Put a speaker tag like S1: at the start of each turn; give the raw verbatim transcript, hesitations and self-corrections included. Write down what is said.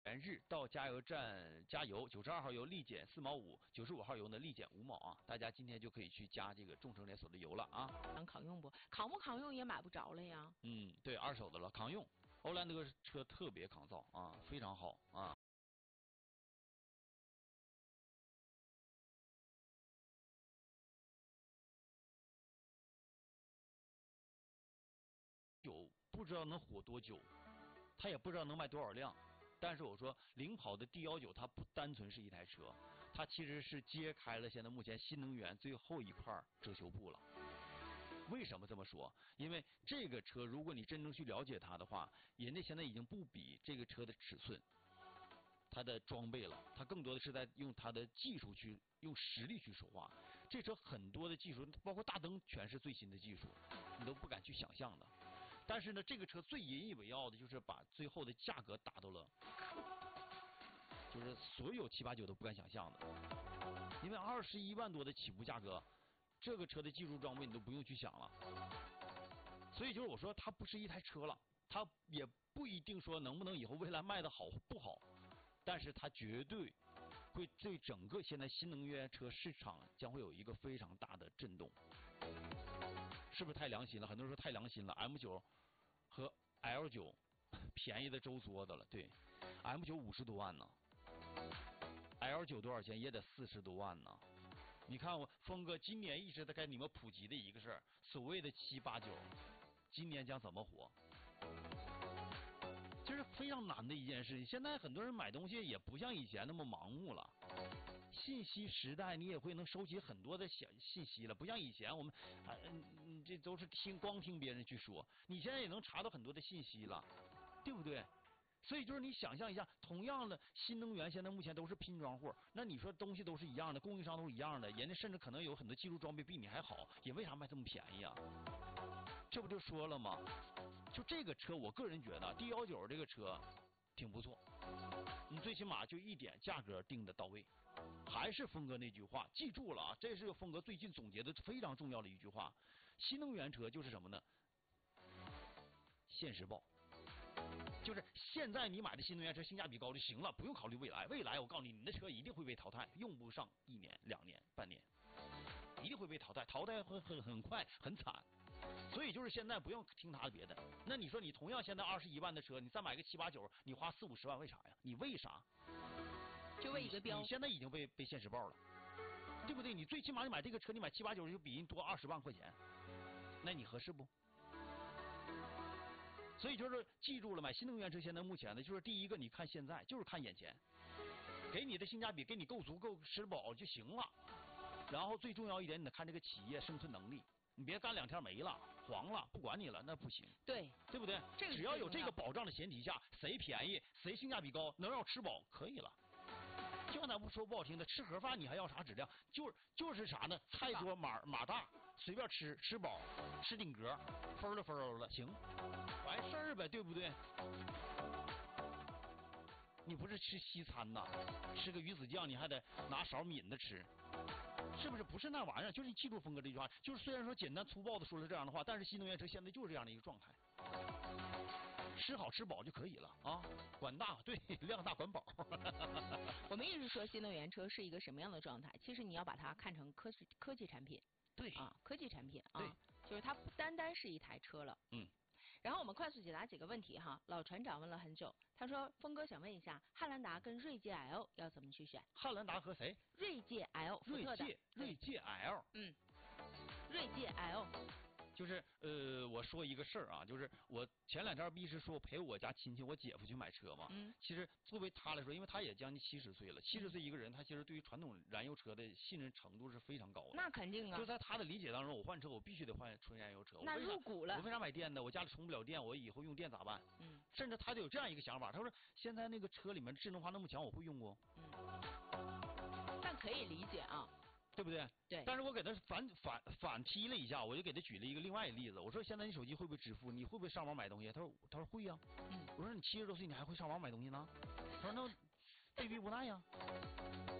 S1: 元日到加油站加油，九十二号油立减四毛五，九十五号油呢立减五毛啊！大家今天就可以去加这个众诚连锁的油了啊！
S2: 能扛用不？扛不扛用也买不着了呀。
S1: 嗯，对，二手的了，扛用。欧蓝德车特别抗造啊，非常好啊。酒不知道能火多久，它也不知道能卖多少辆。但是我说，领跑的 D 一九它不单纯是一台车，它其实是揭开了现在目前新能源最后一块遮羞布了。为什么这么说？因为这个车，如果你真正去了解它的话，人家现在已经不比这个车的尺寸、它的装备了，它更多的是在用它的技术去用实力去说话。这车很多的技术，包括大灯，全是最新的技术，你都不敢去想象的。但是呢，这个车最引以为傲的就是把最后的价格打到了，就是所有七八九都不敢想象的。因为二十一万多的起步价格，这个车的技术装备你都不用去想了。所以就是我说，它不是一台车了，它也不一定说能不能以后未来卖的好不好，但是它绝对会对整个现在新能源车市场将会有一个非常大的震动。是不是太良心了？很多人说太良心了 ，M 九和 L 九便宜的周缩的了。对 ，M 九五十多万呢 ，L 九多少钱也得四十多万呢。你看我峰哥今年一直在给你们普及的一个事儿，所谓的七八九，今年将怎么火？这是非常难的一件事情。现在很多人买东西也不像以前那么盲目了。信息时代，你也会能收集很多的小信息了，不像以前我们，啊，嗯，这都是听光听别人去说，你现在也能查到很多的信息了，对不对？所以就是你想象一下，同样的新能源现在目前都是拼装货，那你说东西都是一样的，供应商都是一样的，人家甚至可能有很多技术装备比你还好，也为啥卖这么便宜啊？这不就说了吗？就这个车，我个人觉得 D 一九这个车挺不错。你最起码就一点价格定的到位，还是峰哥那句话，记住了啊，这是峰哥最近总结的非常重要的一句话：新能源车就是什么呢？现实报，就是现在你买的新能源车性价比高就行了，不用考虑未来。未来我告诉你，你的车一定会被淘汰，用不上一年、两年、半年，一定会被淘汰，淘汰会很很快，很惨。所以就是现在不用听他的别的，那你说你同样现在二十一万的车，你再买个七八九，你花四五十万，为啥呀？你为啥？
S2: 就为一个标。
S1: 你现在已经被被现实报了，对不对？你最起码你买这个车，你买七八九就比人多二十万块钱，那你合适不？所以就是记住了，买新能源车现在目前呢，就是第一个，你看现在就是看眼前，给你的性价比给你够足够吃饱就行了。然后最重要一点，你得看这个企业生存能力。你别干两天没了，黄了，不管你了，那不行。
S2: 对，
S1: 对不对？
S2: 这个
S1: 只要有这个保障的前提下，谁便宜，谁性价比高，能让我吃饱，可以了。就咱不说不好听的，吃盒饭你还要啥质量？就是就是啥呢？菜多码码大，随便吃，吃饱，吃顶格，齁了齁了，行，完事儿呗，对不对？你不是吃西餐呐，吃个鱼子酱你还得拿勺抿着吃。是不是不是那玩意儿？就是你记住峰哥这句话，就是虽然说简单粗暴的说了这样的话，但是新能源车现在就是这样的一个状态，吃好吃饱就可以了啊，管大对量大管饱。
S2: 我们一直说新能源车是一个什么样的状态？其实你要把它看成科技科技产品，
S1: 对
S2: 啊，科技产品啊，
S1: 对，
S2: 就是它不单单是一台车了，
S1: 嗯。
S2: 然后我们快速解答几个问题哈。老船长问了很久，他说：“峰哥想问一下，汉兰达跟锐界 L 要怎么去选？”
S1: 汉兰达和谁？
S2: 锐界 L，
S1: 锐界，锐界 L。
S2: 嗯，锐界 L。
S1: 就是呃，我说一个事儿啊，就是我前两天不一直说陪我家亲戚我姐夫去买车嘛。
S2: 嗯。
S1: 其实作为他来说，因为他也将近七十岁了，七十岁一个人，他其实对于传统燃油车的信任程度是非常高的。
S2: 那肯定啊。
S1: 就在他的理解当中，我换车我必须得换纯燃油车。
S2: 那入股了。
S1: 我为啥买电的？我家里充不了电，我以后用电咋办？
S2: 嗯。
S1: 甚至他就有这样一个想法，他说现在那个车里面智能化那么强，我会用不？
S2: 嗯。但可以理解啊。
S1: 对不对？
S2: 对。
S1: 但是我给他反反反踢了一下，我就给他举了一个另外一个例子。我说现在你手机会不会支付？你会不会上网买东西？他说他说会呀、啊。
S2: 嗯。
S1: 我说你七十多岁你还会上网买东西呢？他说那被逼无奈呀、啊。